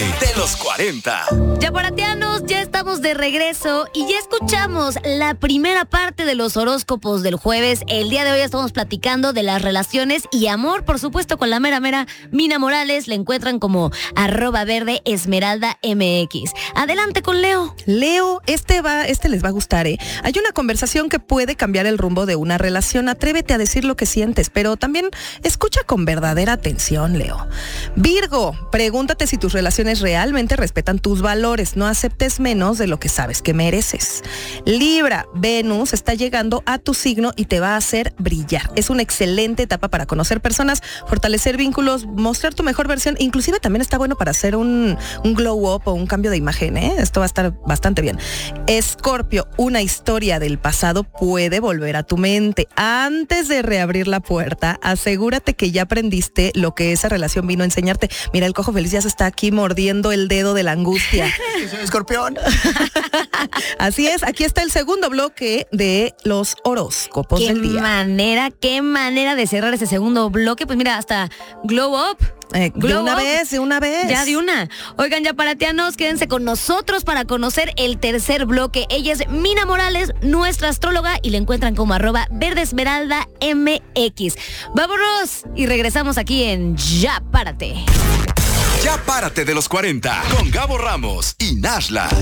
de los 40. Yaparatianos, ya estamos de regreso y ya escuchamos la primera parte de los horóscopos del jueves. El día de hoy estamos platicando de las relaciones y amor, por supuesto, con la mera Mina Morales. Le encuentran como @verdeesmeraldamx. Adelante con Leo. Leo, este les va a gustar, ¿eh? Hay una conversación que puede cambiar el rumbo de una relación. Atrévete a decir lo que sientes, pero también escucha con verdadera atención, Leo. Virgo, pregúntate si tus relaciones realmente respetan tus valores. No aceptes menos de lo que sabes que mereces. Libra, Venus está llegando a tu signo y te va a hacer brillar. Es una excelente etapa para conocer personas, fortalecer vínculos, mostrar tu mejor versión. Inclusive también está bueno para hacer un glow up o un cambio de imagen, ¿eh? Esto va a estar bastante bien. Escorpio, una historia del pasado puede volver a tu mente. Antes de reabrir la puerta, asegúrate que ya aprendiste lo que esa relación vino a enseñarte. Mira, el cojo feliz ya se está aquí mordiendo el dedo de la angustia. Soy escorpión. Así es, aquí está el segundo bloque de los horóscopos del día. Qué manera de cerrar ese segundo bloque. Pues mira, hasta glow up. De una vez. Ya de una. Oigan, yaparatianos, quédense con nosotros para conocer el tercer bloque. Ella es Mina Morales, nuestra astróloga, y la encuentran como @verdeesmeraldamx. Vámonos y regresamos aquí en Ya Párate. Ya Párate de los 40 con Gabo Ramos y Nashla.